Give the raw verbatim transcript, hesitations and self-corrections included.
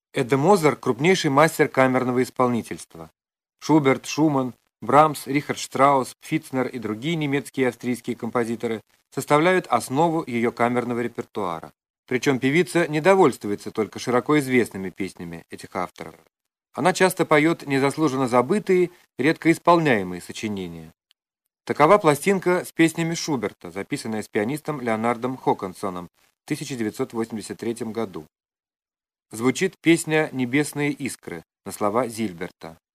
Эдда Мозер – крупнейший мастер камерного исполнительства. Шуберт, Шуман, Брамс, Рихард Штраус, Пфицнер и другие немецкие и австрийские композиторы составляют основу ее камерного репертуара. Причем певица не довольствуется только широко известными песнями этих авторов. Она часто поет незаслуженно забытые, редко исполняемые сочинения. Такова пластинка с песнями Шуберта, записанная с пианистом Леонардом Хоконсоном в тысяча девятьсот восемьдесят третьем году. Звучит песня «Небесные искры» на слова Зильберта.